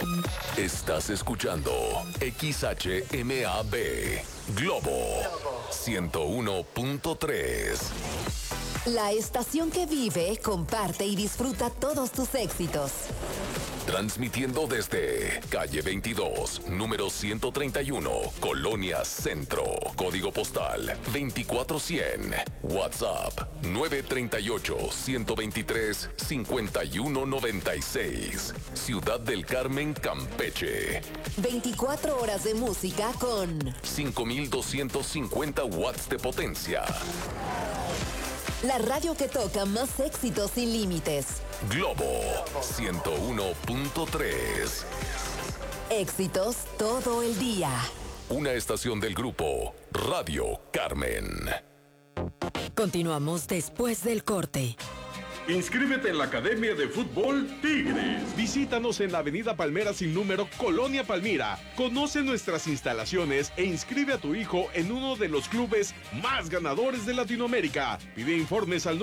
Estás escuchando XHMAB Globo 101.3. La estación que vive, comparte y disfruta todos tus éxitos. Transmitiendo desde calle 22, número 131, Colonia Centro, código postal 24100, WhatsApp 938-123-5196, Ciudad del Carmen, Campeche. 24 horas de música con 5250 watts de potencia. La radio que toca más éxitos sin límites. Globo 101.3. Éxitos todo el día. Una estación del grupo Radio Carmen. Continuamos después del corte. Inscríbete en la Academia de Fútbol Tigres. Visítanos en la Avenida Palmera sin número, Colonia Palmira. Conoce nuestras instalaciones e inscribe a tu hijo en uno de los clubes más ganadores de Latinoamérica. Pide informes al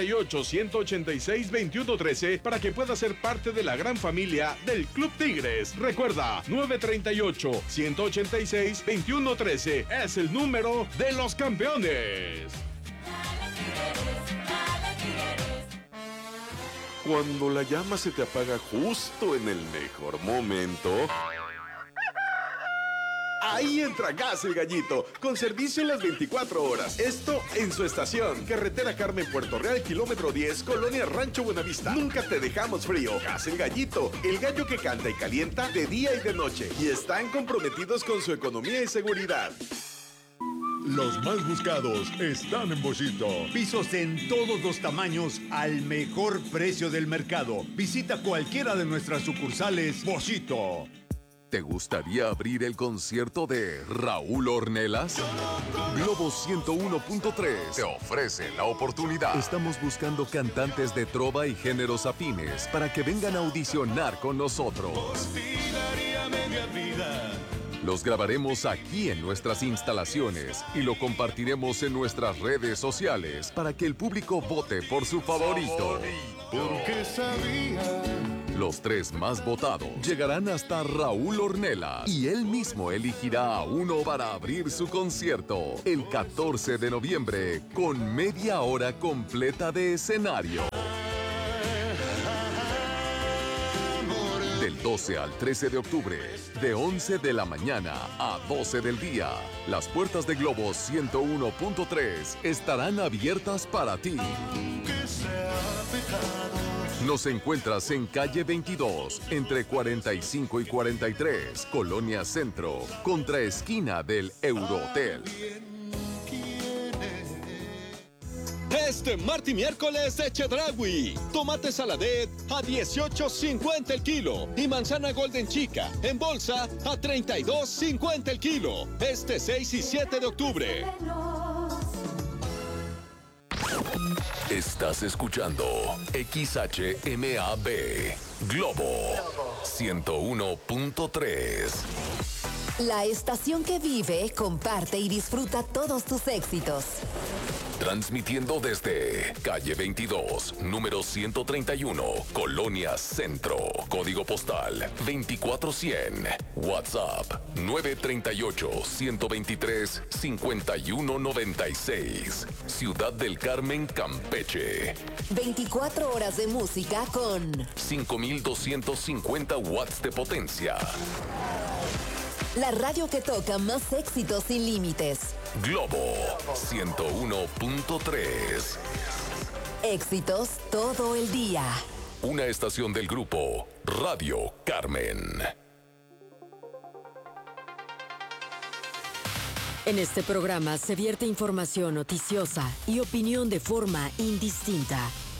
938-186-2113 para que puedas ser parte de la gran familia del Club Tigres. Recuerda, 938-186-2113 es el número de los campeones. Cuando la llama se te apaga justo en el mejor momento, ahí entra Gas El Gallito, con servicio en las 24 horas. Esto en su estación. Carretera Carmen, Puerto Real, kilómetro 10, Colonia Rancho Buenavista. Nunca te dejamos frío. Gas El Gallito, el gallo que canta y calienta de día y de noche. Y están comprometidos con su economía y seguridad. Los más buscados están en Boschito. Pisos en todos los tamaños al mejor precio del mercado. Visita cualquiera de nuestras sucursales Boschito. ¿Te gustaría abrir el concierto de Raúl Ornelas? Globo 101.3 te ofrece la oportunidad. Estamos buscando cantantes de trova y géneros afines para que vengan a audicionar con nosotros. Los grabaremos aquí en nuestras instalaciones y lo compartiremos en nuestras redes sociales para que el público vote por su favorito. Porque sabía. Los 3 más votados llegarán hasta Raúl Ornelas y él mismo elegirá a uno para abrir su concierto el 14 de noviembre con media hora completa de escenario. Del 12 al 13 de octubre, de 11 de la mañana a 12 del día, las puertas de Globo 101.3 estarán abiertas para ti. Nos encuentras en calle 22, entre 45 y 43, Colonia Centro, contra esquina del Eurohotel. Este martes y miércoles de Chedraui. Tomate saladet a 18.50 el kilo. Y manzana Golden Chica en bolsa a 32.50 el kilo. Este 6 y 7 de octubre. Estás escuchando XHMAB Globo 101.3. La estación que vive, comparte y disfruta todos tus éxitos. Transmitiendo desde calle 22, número 131, Colonia Centro, código postal 24100, WhatsApp 938-123-5196, Ciudad del Carmen, Campeche. 24 horas de música con 5250 watts de potencia. La radio que toca más éxitos sin límites. Globo 101.3. Éxitos todo el día. Una estación del grupo Radio Carmen. En este programa se vierte información noticiosa y opinión de forma indistinta.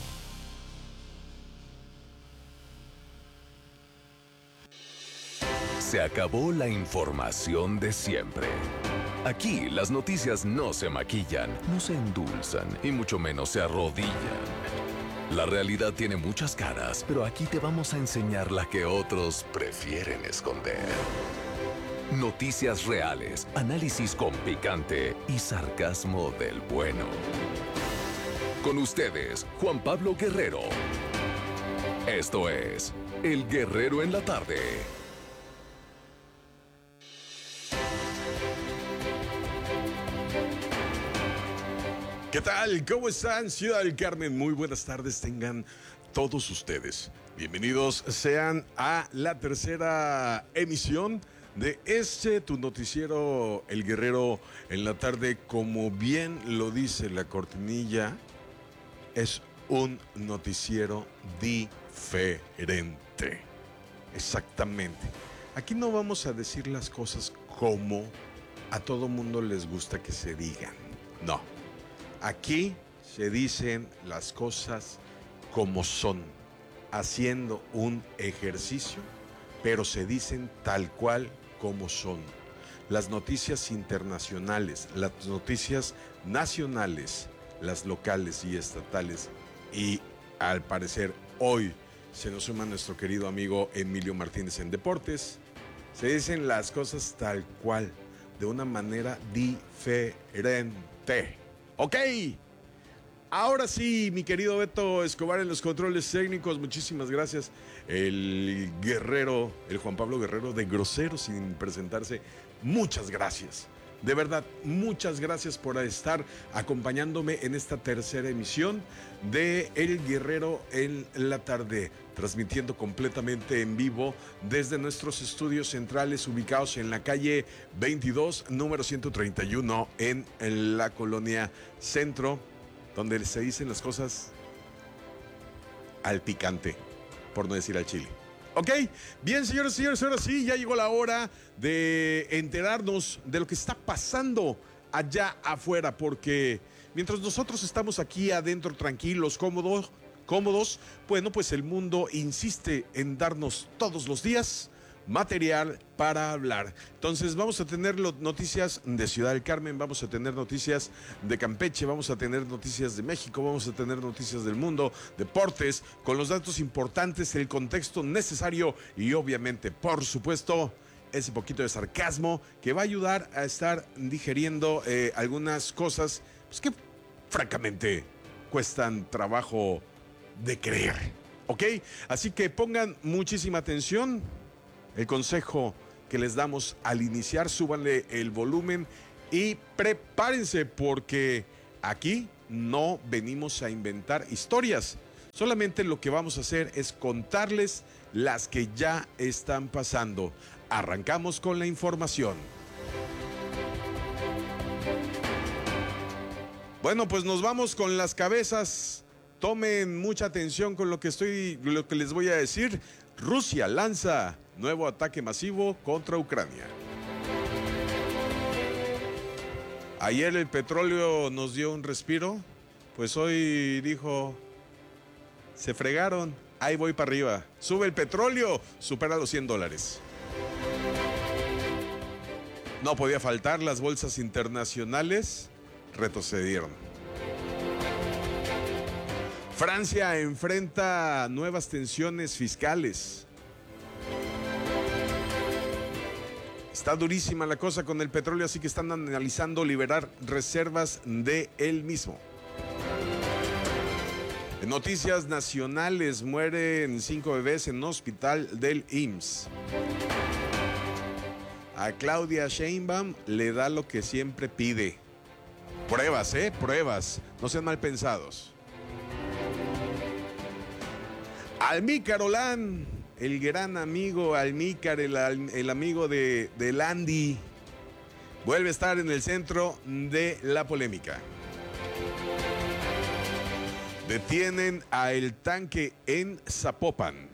Se acabó la información de siempre. Aquí las noticias no se maquillan, no se endulzan y mucho menos se arrodillan. La realidad tiene muchas caras, pero aquí te vamos a enseñar la que otros prefieren esconder. Noticias reales, análisis con picante y sarcasmo del bueno. Con ustedes, Juan Pablo Guerrero. Esto es El Guerrero en la Tarde. ¿Qué tal? ¿Cómo están, Ciudad del Carmen? Muy buenas tardes tengan todos ustedes. Bienvenidos sean a la tercera emisión de tu noticiero El Guerrero en la tarde. Como bien lo dice la cortinilla, es un noticiero diferente. Exactamente. Aquí no vamos a decir las cosas como a todo mundo les gusta que se digan. No. Aquí se dicen las cosas como son, haciendo un ejercicio, pero se dicen tal cual como son. Las noticias internacionales, las noticias nacionales, las locales y estatales, y al parecer hoy se nos suma nuestro querido amigo Emilio Martínez en Deportes, se dicen las cosas tal cual, de una manera diferente. Ok, ahora sí, mi querido Beto Escobar en los controles técnicos, muchísimas gracias. El Guerrero, el Juan Pablo Guerrero de Grosero sin presentarse, muchas gracias. De verdad, muchas gracias por estar acompañándome en esta tercera emisión de El Guerrero en la tarde, transmitiendo completamente en vivo desde nuestros estudios centrales ubicados en la calle 22, número 131, en la colonia Centro, donde se dicen las cosas al picante, por no decir al chile. Ok, bien, señores y señores, ahora sí, ya llegó la hora de enterarnos de lo que está pasando allá afuera, porque mientras nosotros estamos aquí adentro tranquilos, cómodos, bueno, pues el mundo insiste en darnos todos los días material para hablar. Entonces vamos a tener noticias de Ciudad del Carmen, vamos a tener noticias de Campeche, vamos a tener noticias de México, vamos a tener noticias del mundo, deportes, con los datos importantes, el contexto necesario y obviamente, por supuesto, ese poquito de sarcasmo que va a ayudar a estar digeriendo algunas cosas pues, que francamente cuestan trabajo de creer. ¿Ok? Así que pongan muchísima atención. El consejo que les damos al iniciar, súbanle el volumen y prepárense porque aquí no venimos a inventar historias. Solamente lo que vamos a hacer es contarles las que ya están pasando. Arrancamos con la información. Bueno, pues nos vamos con las cabezas. Tomen mucha atención con lo que les voy a decir. Rusia lanza nuevo ataque masivo contra Ucrania. Ayer el petróleo nos dio un respiro, pues hoy dijo, se fregaron, ahí voy para arriba. Sube el petróleo, supera los $100. No podía faltar, las bolsas internacionales retrocedieron. Francia enfrenta nuevas tensiones fiscales. Está durísima la cosa con el petróleo, así que están analizando liberar reservas de él mismo. En noticias nacionales, mueren 5 bebés en un hospital del IMSS. A Claudia Sheinbaum le da lo que siempre pide. Pruebas, pruebas, no sean mal pensados. Almícar Olán, el gran amigo Almícar, el amigo de Landy, vuelve a estar en el centro de la polémica. Detienen a El Tanque en Zapopan.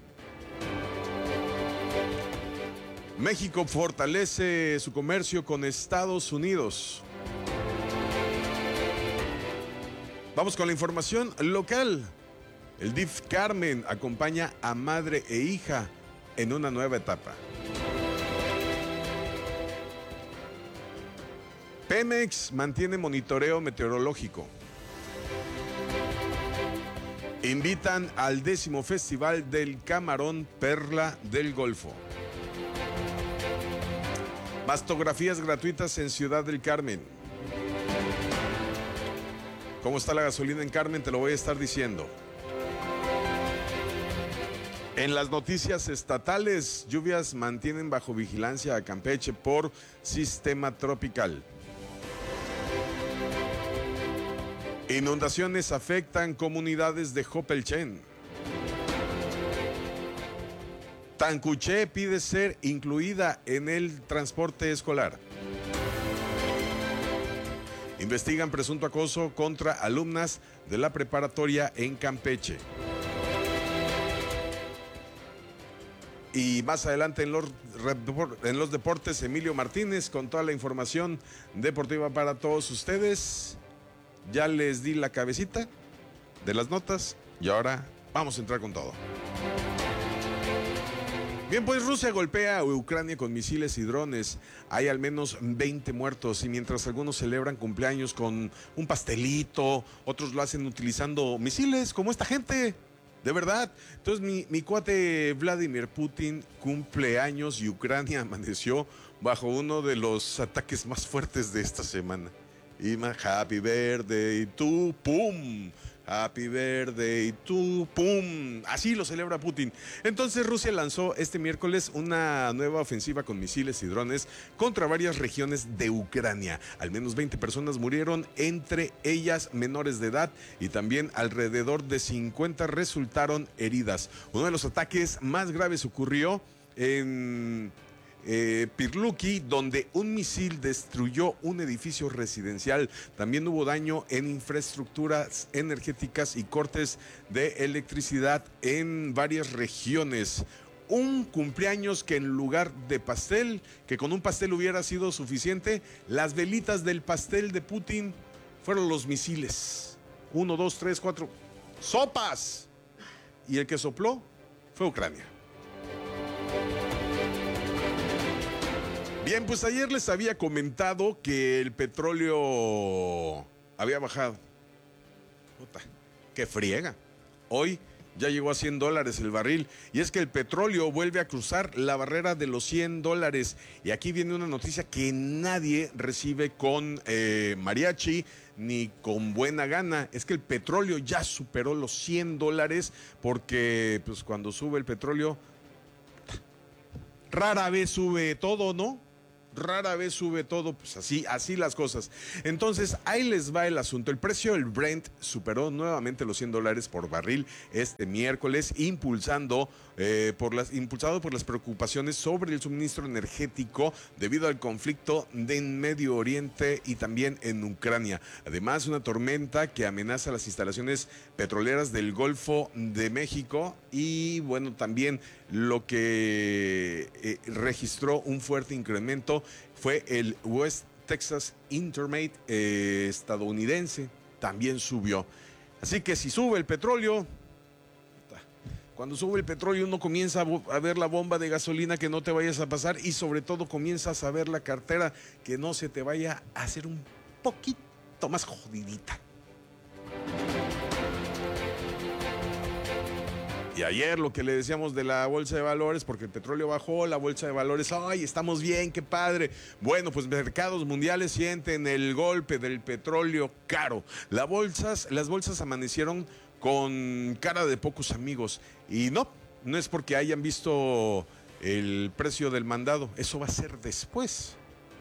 México fortalece su comercio con Estados Unidos. Vamos con la información local. El DIF Carmen acompaña a madre e hija en una nueva etapa. Pemex mantiene monitoreo meteorológico. Invitan al 10º Festival del Camarón Perla del Golfo. Mastografías gratuitas en Ciudad del Carmen. ¿Cómo está la gasolina en Carmen? Te lo voy a estar diciendo. En las noticias estatales, lluvias mantienen bajo vigilancia a Campeche por sistema tropical. Inundaciones afectan comunidades de Jopelchen. Tancuché pide ser incluida en el transporte escolar. Investigan presunto acoso contra alumnas de la preparatoria en Campeche. Y más adelante en los deportes, Emilio Martínez con toda la información deportiva para todos ustedes. Ya les di la cabecita de las notas y ahora vamos a entrar con todo. Bien, pues Rusia golpea a Ucrania con misiles y drones. Hay al menos 20 muertos y mientras algunos celebran cumpleaños con un pastelito, otros lo hacen utilizando misiles como esta gente. De verdad. Entonces mi cuate Vladimir Putin cumple años y Ucrania amaneció bajo uno de los ataques más fuertes de esta semana. Y happy birthday to pum. Happy birthday to pum. Así lo celebra Putin. Entonces Rusia lanzó este miércoles una nueva ofensiva con misiles y drones contra varias regiones de Ucrania. Al menos 20 personas murieron, entre ellas menores de edad, y también alrededor de 50 resultaron heridas. Uno de los ataques más graves ocurrió en Pirluki, donde un misil destruyó un edificio residencial. También hubo daño en infraestructuras energéticas y cortes de electricidad en varias regiones. Un cumpleaños que en lugar de pastel, que con un pastel hubiera sido suficiente, las velitas del pastel de Putin fueron los misiles. 1, 2, 3, 4 sopas. Y el que sopló fue Ucrania. Bien, pues ayer les había comentado que el petróleo había bajado. Puta, qué friega. Hoy ya llegó a $100 el barril. Y es que el petróleo vuelve a cruzar la barrera de los $100. Y aquí viene una noticia que nadie recibe con mariachi ni con buena gana. Es que el petróleo ya superó los $100 porque pues cuando sube el petróleo, rara vez sube todo, ¿no? Rara vez sube todo, pues así las cosas. Entonces, ahí les va el asunto. El precio del Brent superó nuevamente los $100 por barril este miércoles, impulsado por las preocupaciones sobre el suministro energético debido al conflicto en Medio Oriente y también en Ucrania. Además, una tormenta que amenaza las instalaciones petroleras del Golfo de México y, bueno, también lo que registró un fuerte incremento fue el West Texas Intermediate estadounidense, también subió. Así que si sube el petróleo, cuando sube el petróleo uno comienza a ver la bomba de gasolina que no te vayas a pasar y sobre todo comienzas a ver la cartera que no se te vaya a hacer un poquito más jodidita. Y ayer lo que le decíamos de la bolsa de valores, porque el petróleo bajó, la bolsa de valores, ¡ay, estamos bien, qué padre! Bueno, pues mercados mundiales sienten el golpe del petróleo caro. Las bolsas amanecieron con cara de pocos amigos. Y no es porque hayan visto el precio del mandado, eso va a ser después.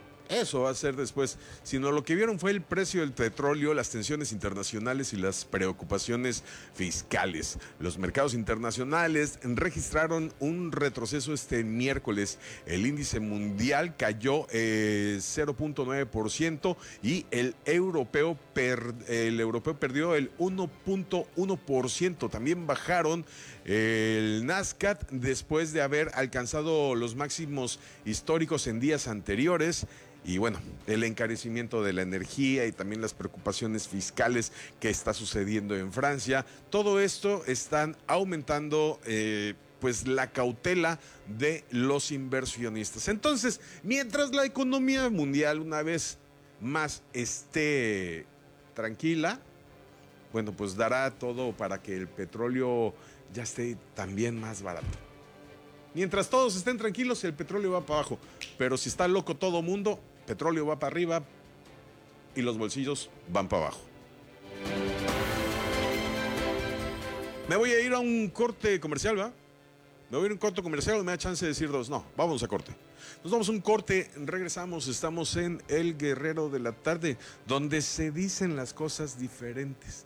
Sino lo que vieron fue el precio del petróleo, las tensiones internacionales y las preocupaciones fiscales. Los mercados internacionales registraron un retroceso este miércoles. El índice mundial cayó 0.9% y el europeo perdió el 1.1%. También bajaron el Nasdaq después de haber alcanzado los máximos históricos en días anteriores. Y bueno, el encarecimiento de la energía y también las preocupaciones fiscales que está sucediendo en Francia, todo esto están aumentando pues la cautela de los inversionistas. Entonces, mientras la economía mundial una vez más esté tranquila, bueno, pues dará todo para que el petróleo ya esté también más barato. Mientras todos estén tranquilos, el petróleo va para abajo. Pero si está loco todo mundo, petróleo va para arriba y los bolsillos van para abajo. Me voy a ir a un corte comercial, ¿va? ¿Me voy a ir a un corto comercial o me da chance de decir dos? No, vamos a corte. Nos vamos a un corte, regresamos, estamos en El Guerrero de la Tarde, donde se dicen las cosas diferentes.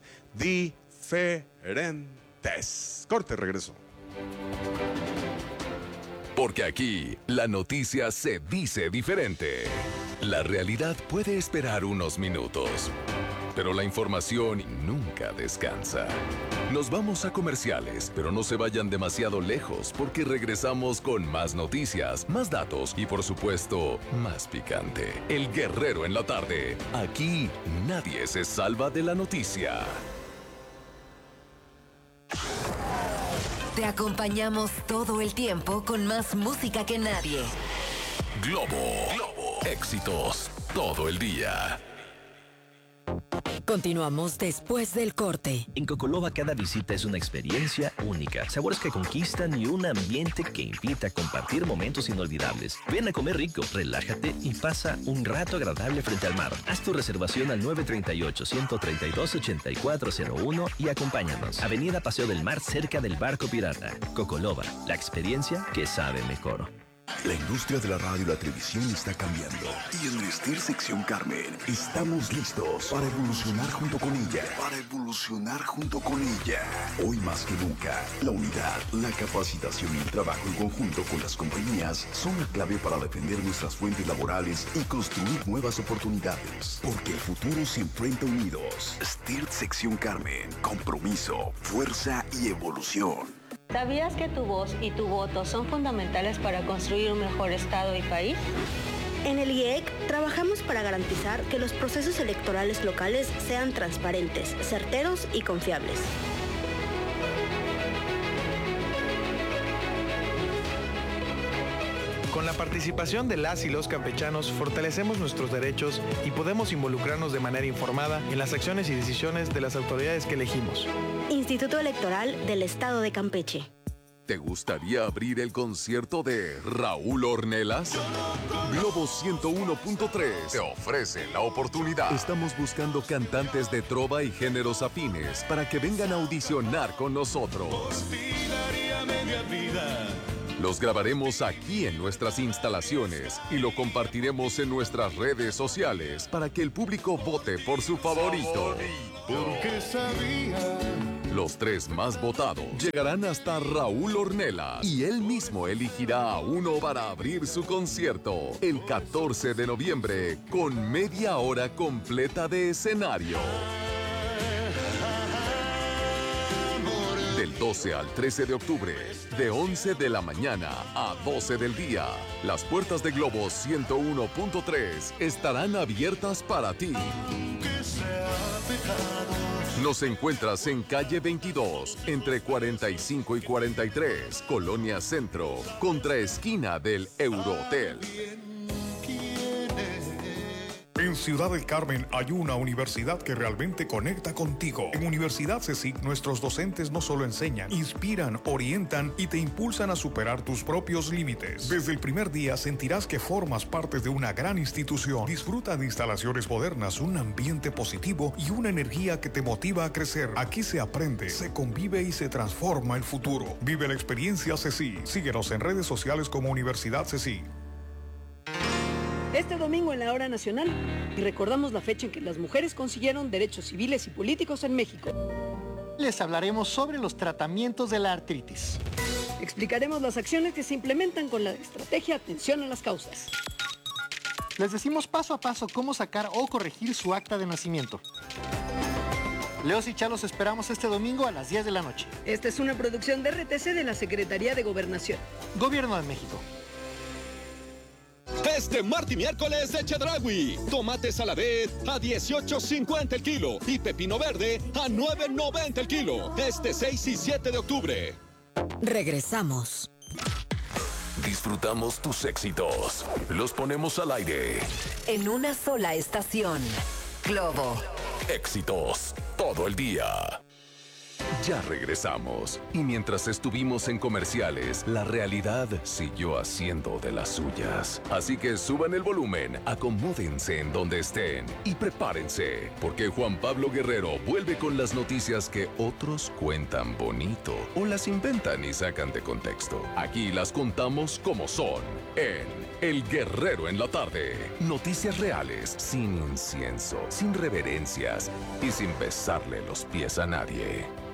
Diferentes. Corte, regreso. Porque aquí la noticia se dice diferente. La realidad puede esperar unos minutos, pero la información nunca descansa. Nos vamos a comerciales, pero no se vayan demasiado lejos porque regresamos con más noticias, más datos y por supuesto, más picante. El Guerrero en la Tarde. Aquí nadie se salva de la noticia. Te acompañamos todo el tiempo con más música que nadie. Globo. Éxitos todo el día. Continuamos después del corte. En Cocoloba cada visita es una experiencia única, sabores que conquistan y un ambiente que invita a compartir momentos inolvidables. Ven a comer rico, relájate y pasa un rato agradable frente al mar. Haz tu reservación al 938-132-8401 y acompáñanos. Avenida Paseo del Mar, cerca del Barco Pirata. Cocoloba, la experiencia que sabe mejor. La industria de la radio y la televisión está cambiando. Y en Vestir Sección Carmen estamos listos para evolucionar junto con ella. Hoy más que nunca, la unidad, la capacitación y el trabajo en conjunto con las compañías son la clave para defender nuestras fuentes laborales y construir nuevas oportunidades. Porque el futuro se enfrenta unidos. Vestir Sección Carmen. Compromiso, fuerza y evolución. ¿Sabías que tu voz y tu voto son fundamentales para construir un mejor Estado y país? En el IEC trabajamos para garantizar que los procesos electorales locales sean transparentes, certeros y confiables. Con la participación de las y los campechanos fortalecemos nuestros derechos y podemos involucrarnos de manera informada en las acciones y decisiones de las autoridades que elegimos. Instituto Electoral del Estado de Campeche. ¿Te gustaría abrir el concierto de Raúl Ornelas? Globo 101.3 te ofrece la oportunidad. Estamos buscando cantantes de trova y géneros afines para que vengan a audicionar con nosotros. Los grabaremos aquí en nuestras instalaciones y lo compartiremos en nuestras redes sociales para que el público vote por su favorito. Porque sabía. Los 3 más votados llegarán hasta Raúl Ornelas y él mismo elegirá a uno para abrir su concierto el 14 de noviembre con media hora completa de escenario. Del 12 al 13 de octubre, de 11 de la mañana a 12 del día, las puertas de Globo 101.3 estarán abiertas para ti. Nos encuentras en calle 22, entre 45 y 43, Colonia Centro, contra esquina del Eurohotel. En Ciudad del Carmen hay una universidad que realmente conecta contigo. En Universidad CSIC, nuestros docentes no solo enseñan, inspiran, orientan y te impulsan a superar tus propios límites. Desde el primer día sentirás que formas parte de una gran institución. Disfruta de instalaciones modernas, un ambiente positivo y una energía que te motiva a crecer. Aquí se aprende, se convive y se transforma el futuro. Vive la experiencia CSIC. Síguenos en redes sociales como Universidad CSIC. Este domingo en la Hora Nacional y recordamos la fecha en que las mujeres consiguieron derechos civiles y políticos en México. Les hablaremos sobre los tratamientos de la artritis. Explicaremos las acciones que se implementan con la estrategia Atención a las Causas. Les decimos paso a paso cómo sacar o corregir su acta de nacimiento. Leos y Chalos esperamos este domingo a las 10 de la noche. Esta es una producción de RTC de la Secretaría de Gobernación. Gobierno de México. Este martes y miércoles de Chedraui. Tomate Saladet a 18.50 el kilo y pepino verde a 9.90 el kilo. Este 6 y 7 de octubre. Regresamos. Disfrutamos tus éxitos. Los ponemos al aire. En una sola estación. Globo. Éxitos todo el día. Ya regresamos. Y mientras estuvimos en comerciales, la realidad siguió haciendo de las suyas. Así que suban el volumen, acomódense en donde estén y prepárense, porque Juan Pablo Guerrero vuelve con las noticias que otros cuentan bonito o las inventan y sacan de contexto. Aquí las contamos como son, en El Guerrero en la Tarde. Noticias reales, sin incienso, sin reverencias y sin besarle los pies a nadie.